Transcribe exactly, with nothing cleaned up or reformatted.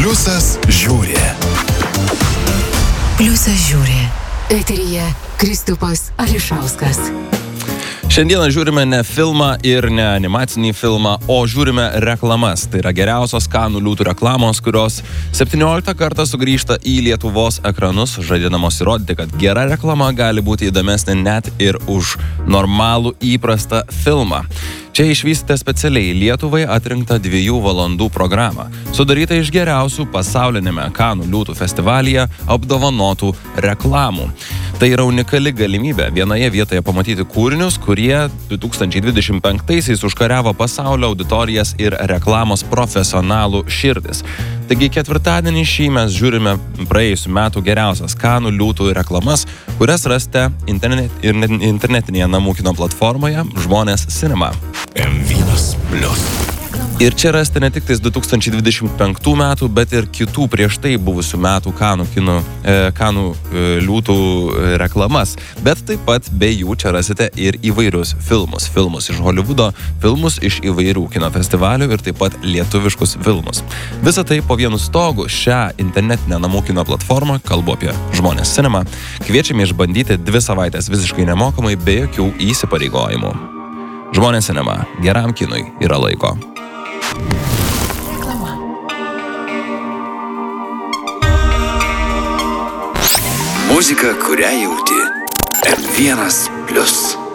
Pliusas žiūri. Pliusas žiūri. Eteryje Kristupas Ališauskas. Šiandieną žiūrime ne filmą ir ne animacinį filmą, o žiūrime reklamas. Tai yra geriausios Kanų liūtų reklamos, kurios septynioliktą kartą sugrįžta į Lietuvos ekranus, žadėdamos įrodyti, kad gera reklama gali būti įdomesnė net ir už normalų įprastą filmą. Čia išvystė specialiai Lietuvai atrinktą dviejų valandų programą, sudarytą iš geriausių pasaulinėme Kanų liūtų festivalyje apdovanotų reklamų. Tai yra unikali galimybė vienoje vietoje pamatyti kūrinius, kurie du tūkstančiai dvidešimt penktaisiais užkariavo pasaulio auditorijas ir reklamos profesionalų širdis. Taigi ketvirtadienį šį mes žiūrime praėjusių metų geriausias Kanų liūtų reklamas, kurias rasite internet, internetinėje namų kino platformoje Žmonės Cinema. M vienas plius. Ir čia rasite ne tik tais du tūkstančiai dvidešimt penktų metų, bet ir kitų prieš tai buvusių metų Kanų, kino, e, Kanų e, liūtų reklamas. Bet taip pat be jų čia rasite ir įvairius filmus. Filmus iš Holivudo, filmus iš įvairių kino festivalių ir taip pat lietuviškus filmus. Visą tai po vienu stogu šią internetinę namų kino platformą, kalbu apie Žmonės Cinema, kviečiame išbandyti dvi savaitės visiškai nemokamai be jokių įsipareigojimų. Žmonės Cinema. Geram kinui yra laiko. Muzika, kurią jauti. M vienas plius.